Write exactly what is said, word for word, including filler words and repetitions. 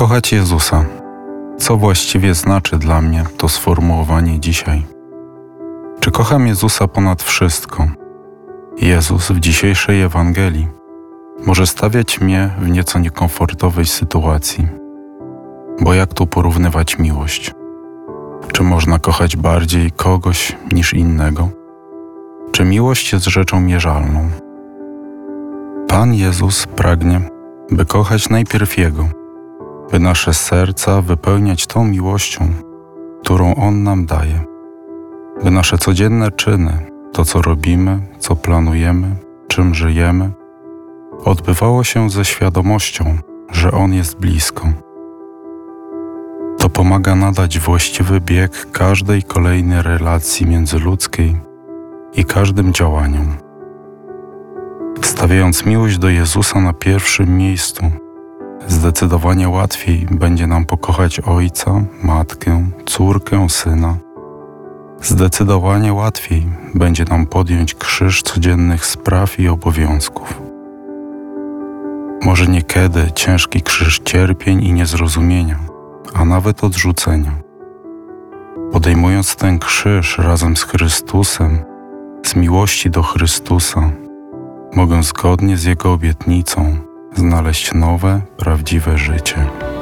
Kochać Jezusa. Co właściwie znaczy dla mnie to sformułowanie dzisiaj? Czy kocham Jezusa ponad wszystko? Jezus w dzisiejszej Ewangelii może stawiać mnie w nieco niekomfortowej sytuacji. Bo jak tu porównywać miłość? Czy można kochać bardziej kogoś niż innego? Czy miłość jest rzeczą mierzalną? Pan Jezus pragnie, by kochać najpierw Jego, by nasze serca wypełniać tą miłością, którą On nam daje, by nasze codzienne czyny, to co robimy, co planujemy, czym żyjemy, odbywało się ze świadomością, że On jest blisko. To pomaga nadać właściwy bieg każdej kolejnej relacji międzyludzkiej i każdym działaniom. Stawiając miłość do Jezusa na pierwszym miejscu, zdecydowanie łatwiej będzie nam pokochać ojca, matkę, córkę, syna. Zdecydowanie łatwiej będzie nam podjąć krzyż codziennych spraw i obowiązków. Może niekiedy ciężki krzyż cierpień i niezrozumienia, a nawet odrzucenia. Podejmując ten krzyż razem z Chrystusem, z miłości do Chrystusa, mogę zgodnie z Jego obietnicą znaleźć nowe, prawdziwe życie.